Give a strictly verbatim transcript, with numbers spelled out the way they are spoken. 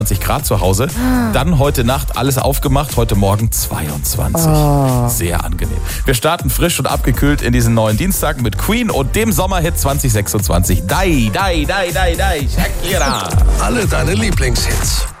Grad zu Hause. Dann heute Nacht alles aufgemacht, heute Morgen zweiundzwanzig. Oh. Sehr angenehm. Wir starten frisch und abgekühlt in diesen neuen Dienstag mit Queen und dem Sommerhit zwanzig sechsundzwanzig. Dai, dai, dai, dai, dai, Shakira. Alle deine Lieblingshits.